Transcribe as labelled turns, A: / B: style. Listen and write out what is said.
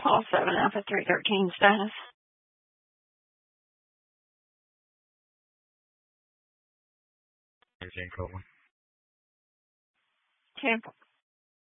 A: Paul 7 Alpha 313 status.
B: Code 1.
A: Tampa.